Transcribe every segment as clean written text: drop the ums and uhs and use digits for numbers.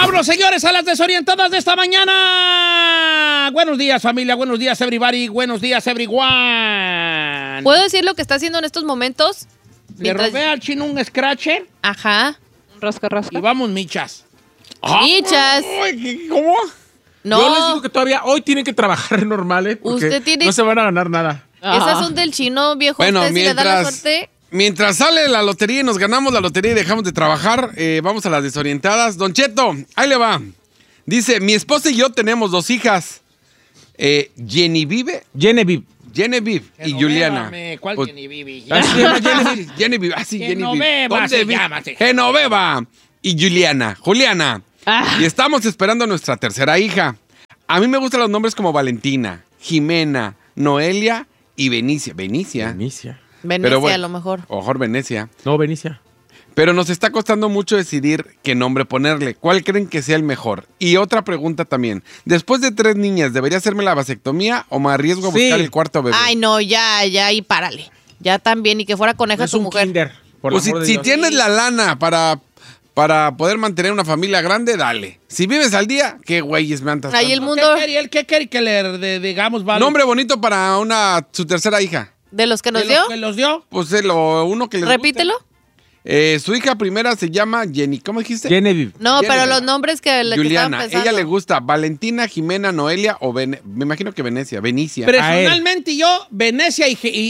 Vámonos, señores, a las desorientadas de esta mañana. Buenos días, familia. Buenos días, everybody. Buenos días, everyone. ¿Puedo decir lo que está haciendo en estos momentos? Le robé al chino un scratcher. Ajá. Rasca, rasca. Y vamos, michas. Michas. ¿Cómo? No. Yo les digo que todavía hoy tienen que trabajar normal, ¿eh? Porque Usted tiene- no se van a ganar nada. Esas son del chino, viejo. Bueno, Usted si le da la suerte. mientras sale la lotería y nos ganamos la lotería y dejamos de trabajar, vamos a las desorientadas. Don Cheto, ahí le va. Dice, mi esposa y yo tenemos 2 hijas. Genevieve y Juliana. ¿Cuál Pues- Genevieve? Así se llama Genevieve. Ah, sí, Genoveva se llama, sí. Genoveva y Juliana. Y estamos esperando a nuestra tercera hija. A mí me gustan los nombres como Valentina, Jimena, Noelia y Benicia. Venecia. Venecia, Pero bueno, a lo mejor. O mejor Venecia. No, Venecia. Pero nos está costando mucho decidir qué nombre ponerle. ¿Cuál creen que sea el mejor? Y otra pregunta también. Después de 3 niñas, ¿debería hacerme la vasectomía o me arriesgo a buscar el cuarto bebé? Ay, no, ya, y párale. Ya también, y que fuera coneja Es tu un mujer. kinder. Por Pues el amor de si Dios. tienes la lana para poder mantener una familia grande, dale. Si vives al día, qué güeyes me andas. Ahí el tanto. mundo ¿Qué quiere que le digamos, vale? Nombre bonito para su tercera hija. de los que nos ¿De dio. los que los dio? Pues uno que les Repítelo. guste. Su hija primera se llama Jenny. ¿Cómo dijiste? Genevieve. No, Jenny. pero los nombres que estaban Juliana. pensando. Ella le gusta Valentina, Jimena, Noelia o me imagino que Venicia. Personalmente yo, Venecia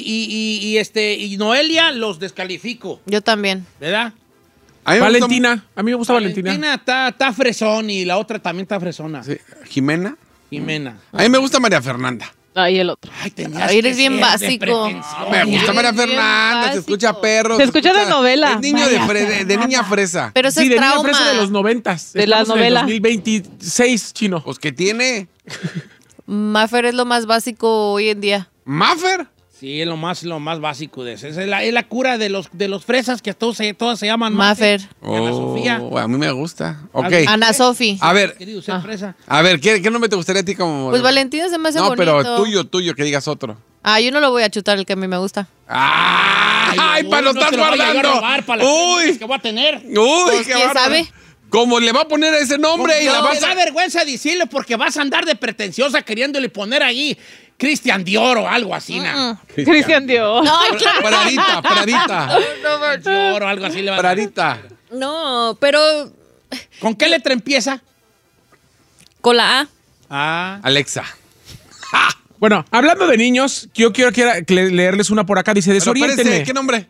y Noelia los descalifico, Yo también. ¿verdad? A mí me Valentina. A mí me gusta Valentina. Valentina está fresón y la otra también está fresona. gusta- sí, Jimena. Jimena. A mí me gusta María Fernanda. Ahí el otro. Ay, tenías Ay, eres que bien ser básico. de pretensión. Me gusta Eres María bien Fernanda, se básico. escucha perro. Se escucha de novela. Es niño María de niña fresa. Pero eso Sí, es de niña trauma. fresa de los 90s. De la Estamos en el novela. 2026, chino. Pues que tiene. Maffer es lo más básico hoy en día. Maffer. Sí, es lo más básico de eso. Es la cura de los fresas que todas se llaman Maffer. Ana Sofía. A mí me gusta. Ok. Ana Sofi. A ver, Querido ser fresa. ¿qué nombre te gustaría a ti como? Pues Valentina se me hace No, bonito. pero tuyo, que digas otro. Ah, yo no lo voy a chutar el que a mí me gusta. ¡Ay, para lo no estás te lo vaya yo a guardando! robar para las ¡Uy! cosas que voy a tener. ¡Uy, Pues, qué ¿quién bárbaro! sabe? Como le va a poner ese nombre y No, la me vas da a... vergüenza decirlo porque vas a andar de pretenciosa queriéndole poner ahí Cristian Dior o algo así, ¿no? Cristian Dior. Ay, claro. Pradita. Dior o algo así le va a Pradita. No, pero ¿Con qué letra empieza? con la A. Ah. Alexa. Bueno, hablando de niños, yo quiero leerles una por acá. Dice, Pero desoriéntenme. espérese, ¿qué nombre?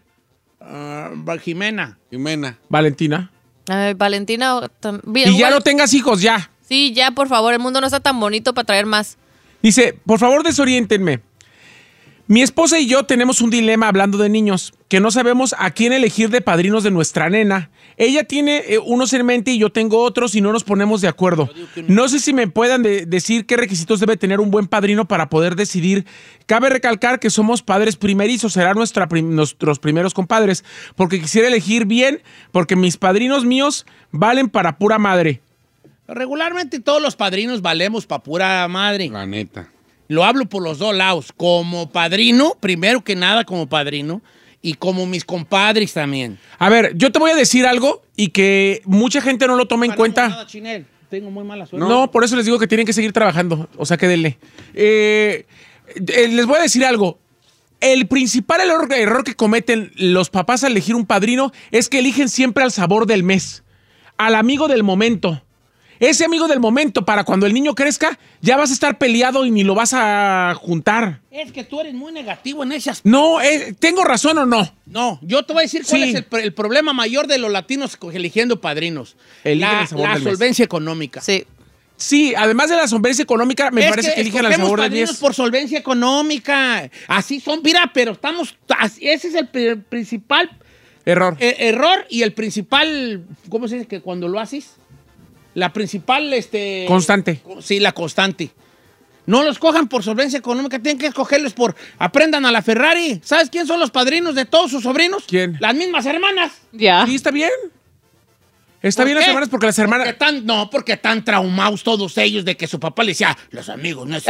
Jimena. Jimena. Valentina. Valentina. Y ya no tengas hijos, ya. Sí, ya, por favor. El mundo no está tan bonito para traer más. Dice, por favor, desoriéntenme. Mi esposa y yo tenemos un dilema hablando de niños, que no sabemos a quién elegir de padrinos de nuestra nena. Ella tiene unos en mente y yo tengo otros y no nos ponemos de acuerdo. No sé si me puedan decir qué requisitos debe tener un buen padrino para poder decidir. Cabe recalcar que somos padres primerizos, serán nuestros primeros compadres, porque quisiera elegir bien, porque mis padrinos míos valen para pura madre. Regularmente todos los padrinos valemos pa' pura madre. La neta. Lo hablo por los dos lados. Como padrino, primero que nada como padrino, y como mis compadres también. A ver, yo te voy a decir algo y que mucha gente no lo toma en cuenta. Nada, Chinel. Tengo muy mala suerte. No, por eso les digo que tienen que seguir trabajando. O sea, que denle. Les voy a decir algo. El principal error que cometen los papás al elegir un padrino es que eligen siempre al sabor del mes, al amigo del momento. Ese amigo del momento, para cuando el niño crezca, ya vas a estar peleado y ni lo vas a juntar. Es que tú eres muy negativo en ese aspecto. No, ¿tengo razón o no? No, yo te voy a decir cuál Sí. es el problema mayor de los latinos eligiendo padrinos. Eligen La el sabor del mes. solvencia económica. Sí. Sí, además de la solvencia económica, me parece que eligen al escogemos sabor del padrinos mes. por solvencia económica. Así son, mira, pero ese es el principal Error. error y el principal, ¿cómo se dice que cuando lo haces? La principal, Constante. Sí, la constante. No los cojan por solvencia económica, tienen que escogerlos aprendan a la Ferrari. ¿Sabes quién son los padrinos de todos sus sobrinos? ¿Quién? Las mismas hermanas. Ya. Sí, está bien. Está ¿Por bien las qué? hermanas porque las hermanas... Porque están traumados todos ellos de que su papá le decía, los amigos, no es...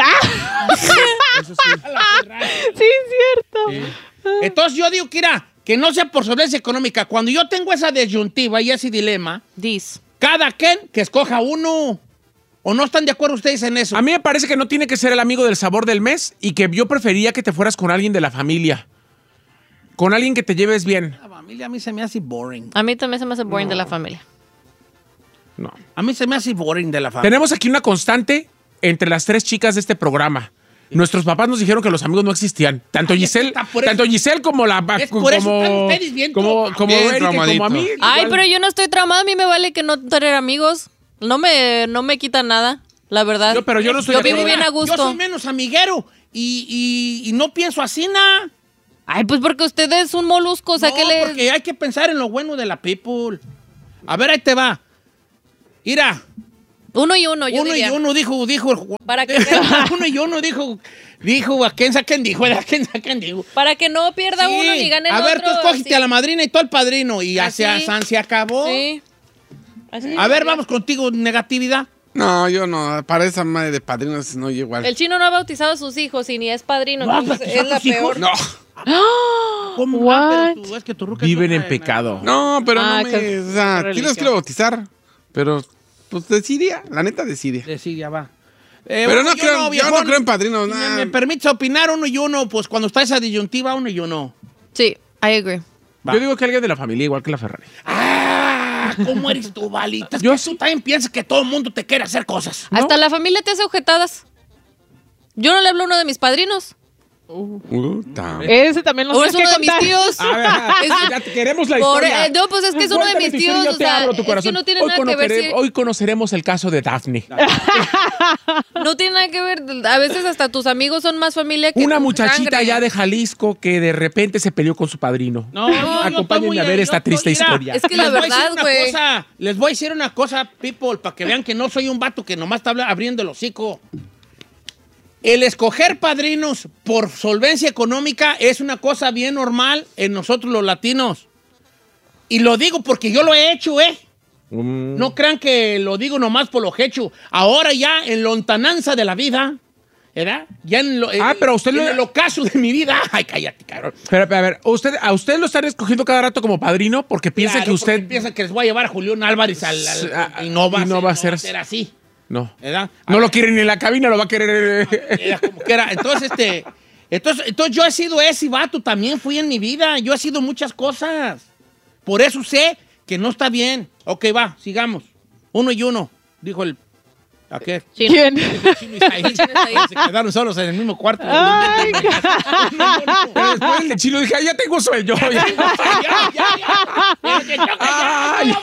Eso sí. Sí, es cierto. Entonces yo digo que no sea por solvencia económica. Cuando yo tengo esa disyuntiva y ese dilema, Cada quien que escoja uno. ¿O no están de acuerdo ustedes en eso? A mí me parece que no tiene que ser el amigo del sabor del mes y que yo prefería que te fueras con alguien de la familia. Con alguien que te lleves bien. La familia a mí se me hace boring. A mí también se me hace boring de la familia. No. A mí se me hace boring de la familia. Tenemos aquí una constante entre las 3 chicas de este programa. Nuestros papás nos dijeron que los amigos no existían. Tanto Giselle como la... Es por eso están ustedes bien como bien Erika y como a mí. traumaditos. Ay, igual. pero yo no estoy traumada. A mí me vale que no tener amigos. No me quita nada, la verdad. Pero yo no estoy Yo de vivo acuerdo. bien a gusto. Yo soy menos amiguero y no pienso así, nada. Ay, pues porque usted es un molusco, o sea, No, que le... porque hay que pensar en lo bueno de la people. A ver, ahí te va. Mira, Uno y uno, yo uno diría. y uno dijo Para que, uno y uno dijo, ¿a quién saquen dijo? ¿A quién saquen dijo? para que no pierda Sí. uno ni gane el A otro. ver, tú escógete sí. a la madrina y tú al padrino y Así. se acabó. Sí. Así A ver, sería. vamos contigo, negatividad. No, yo no. Para esa madre de padrinos no llego igual. El chino no ha bautizado a sus hijos y ni es padrino, ¿No has entonces bautizado es la a tus hijos? peor. No, ¿Cómo? What? Pero es que tu ruca Viven es en una- pecado. no, pero Ah, no que- me... O sea, religión. sí los quiero bautizar, pero pues decidia, la neta decidia. Sí, ya va. Pero uno no y creo, uno, yo viejón. no creo en padrinos. Si nah. me permites opinar uno y uno, pues cuando está esa disyuntiva, uno y uno. Sí, I agree. Va. Yo digo que alguien de la familia, igual que la Ferrari. ¡Ah! ¿Cómo eres tú, Valita? Yo Tú también piensas que todo el mundo te quiere hacer cosas. Hasta la familia te hace objetadas. Yo no le hablo a uno de mis padrinos. Ese también lo O es tienes uno que de mis contar. tíos. A ver, Es- ya queremos la Por- historia. no, pues es que es uno de Cuéntame mis tu historia y tíos, yo o te sea, abro tu es que corazón. no tiene nada que ver si- Hoy conoceremos el caso de Daphne. No tiene nada que ver. A veces hasta tus amigos son más familia que Una tu muchachita sangre. allá de Jalisco que de repente se peleó con su padrino. Acompáñenme a ver esta triste historia. Es que la les voy a decir verdad, una güey. cosa, les voy a decir una cosa, people, para que vean que no soy un vato que nomás está abriendo el hocico. El escoger padrinos por solvencia económica es una cosa bien normal en nosotros los latinos. Y lo digo porque yo lo he hecho, ¿eh? No crean que lo digo nomás por lo hecho. Ahora ya en lontananza de la vida, ¿verdad? Ya en lo, pero usted en lo- el ocaso de mi vida. Ay, cállate, cabrón. Pero, a ver, a usted lo están escogiendo cada rato como padrino porque piensa Claro, que usted... porque piensa que les voy a llevar a Julián Álvarez y no va a ser así. No. ¿Verdad? No lo quiere ni en la cabina, lo va a querer... Era como que era. Entonces, entonces yo he sido ese vato, también fui en mi vida. Yo he sido muchas cosas. Por eso sé que no está bien. Ok, va, sigamos. Uno y uno, dijo el... ¿A qué? Chino. ¿Quién? Chino Isaí. Se quedaron solos en el mismo cuarto. Ay, Pero después el de Chino dije, "Ay, ya tengo sueño". Ay.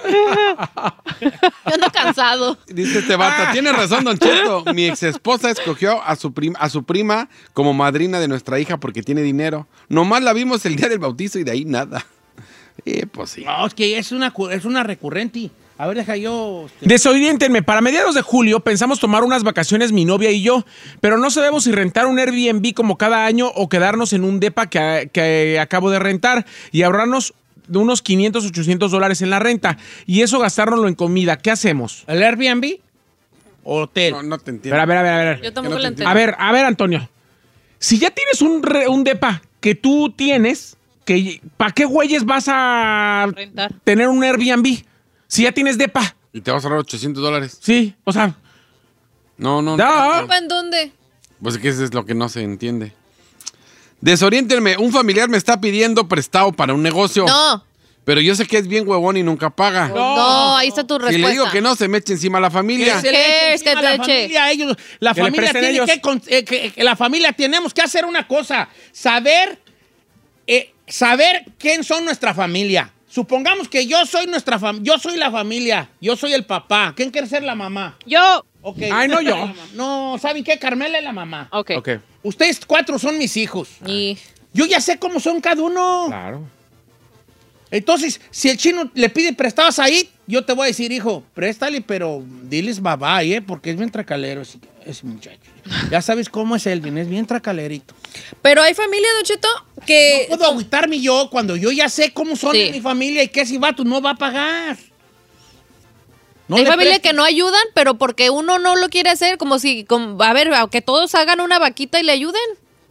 Yo ando cansado. Dice este vato, tiene razón, Don Cheto. Mi ex esposa escogió a su prima como madrina de nuestra hija porque tiene dinero. Nomás la vimos el día del bautizo y de ahí nada. Pues sí. No, es que es una recurrente. A ver, deja yo... Desoriéntenme, para mediados de julio pensamos tomar unas vacaciones mi novia y yo, pero no sabemos si rentar un Airbnb como cada año o quedarnos en un depa que acabo de rentar y ahorrarnos de unos $500, $800 en la renta y eso gastárnoslo en comida. ¿Qué hacemos? ¿El Airbnb? ¿Hotel? No te entiendo. Pero, a ver. Yo tampoco no lo te entiendo. A ver, Antonio. Si ya tienes un depa que tú tienes, ¿para qué güeyes vas a rentar. tener un Airbnb? Si ya tienes depa. Y te vas a ahorrar $800. Sí, o sea, No. ¿En dónde? Pues que eso es lo que no se entiende. Desoriéntenme. Un familiar me está pidiendo prestado para un negocio. No. Pero yo sé que es bien huevón y nunca paga. No, ahí está tu Si respuesta. le digo que no, se me eche encima a la familia. se le eche encima que a la te eche. familia a ellos. La Que le familia presten tiene ellos. que la familia tenemos que hacer una cosa, saber quién son nuestra familia. Supongamos que yo soy yo soy la familia, yo soy el papá. ¿Quién quiere ser la mamá? Yo. Okay. Ay, no yo. No, ¿saben qué? Carmela es la mamá. Ok. ok. Ustedes 4 son mis hijos. Y Yo ya sé cómo son cada uno. Claro. Entonces, si el chino le pide prestados ahí, yo te voy a decir, hijo, préstale, pero diles bye, porque es bien tracalero ese muchacho. Ya sabes cómo es Elvin, es bien tracalerito. Pero hay familia, Don Cheto, que... No puedo agüitarme yo cuando yo ya sé cómo son Sí. en mi familia y que ese vato no va a pagar. No hay le familia prestes. que no ayudan, pero porque uno no lo quiere hacer, a ver, aunque todos hagan una vaquita y le ayuden.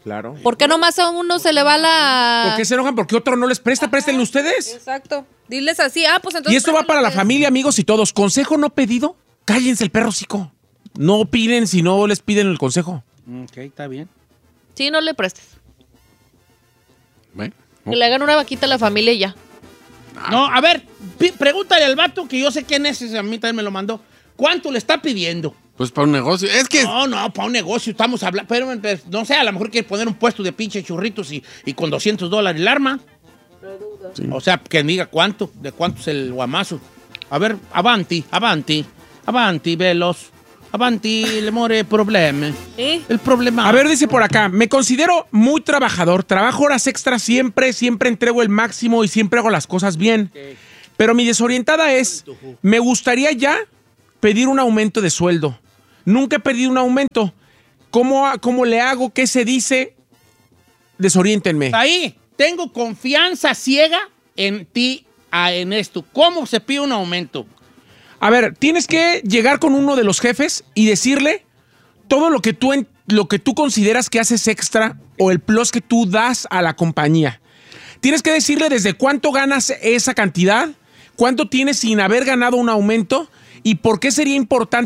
Claro. ¿Por qué nomás a uno se le va la...? ¿Por qué se enojan? Porque otro no les presta, préstenle ustedes. Exacto. Diles así, pues entonces... Y esto va para la familia, amigos y todos. ¿Consejo no pedido? Cállense el perro hocico. No opinen si no les piden el consejo. Ok, está bien. Sí, no le prestes. Bueno, Que le hagan una vaquita a la familia y ya. No, a ver, pregúntale al vato que yo sé quién es, ese a mí también me lo mandó. ¿Cuánto le está pidiendo? pues para un negocio. Es que No, para un negocio estamos hablando. Pero no sé, a lo mejor quiere poner un puesto de pinche churritos y con $200 el arma. Sí. O sea, que diga cuánto, de cuánto es el guamazo. A ver, avanti, velos. Avanti, le more problemi. El problema. A ver, dice por acá, me considero muy trabajador, trabajo horas extras siempre entrego el máximo y siempre hago las cosas bien. Okay. Pero mi desorientada es, me gustaría ya pedir un aumento de sueldo. Nunca he pedido un aumento. ¿Cómo le hago? ¿Qué se dice? Desoriéntenme. Ahí, tengo confianza ciega en ti, en esto. ¿Cómo se pide un aumento? A ver, tienes que llegar con uno de los jefes y decirle todo lo que tú consideras que haces extra o el plus que tú das a la compañía. Tienes que decirle desde cuánto ganas esa cantidad, cuánto tienes sin haber ganado un aumento y por qué sería importante